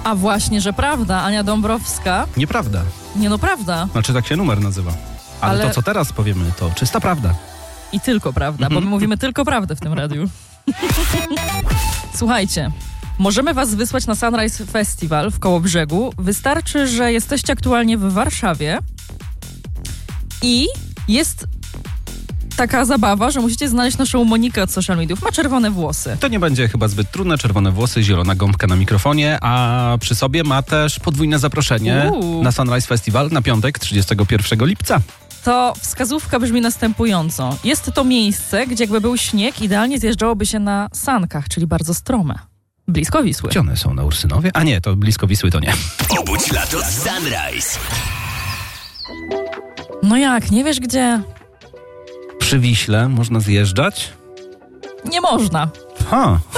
A właśnie, że prawda, Ania Dąbrowska. Nieprawda. Nie no, prawda. Znaczy tak się numer nazywa. Ale to, co teraz powiemy, to czysta prawda. I tylko prawda, bo my mówimy tylko prawdę w tym radiu. Słuchajcie, możemy was wysłać na Sunrise Festival w Kołobrzegu. Wystarczy, że jesteście aktualnie w Warszawie i jest taka zabawa, że musicie znaleźć naszą Monikę od social mediów. Ma czerwone włosy. To nie będzie chyba zbyt trudne. Czerwone włosy, zielona gąbka na mikrofonie, a przy sobie ma też podwójne zaproszenie na Sunrise Festival na piątek, 31 lipca. To wskazówka brzmi następująco. Jest to miejsce, gdzie jakby był śnieg, idealnie zjeżdżałoby się na sankach, czyli bardzo strome. Blisko Wisły. Gdzie one są? Na Ursynowie? A nie, to blisko Wisły to nie. Obudź lato z Sunrise. No jak, nie wiesz gdzie? Przy Wiśle można zjeżdżać? Nie można.